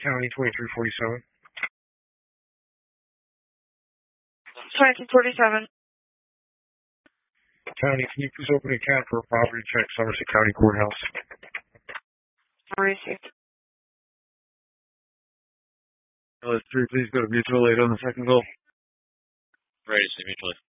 County 2347. 2347. County, can you please open an account for a property check, Somerset County Courthouse? Received. LS3, please go to mutual aid on the second goal. Ready to see mutual aid.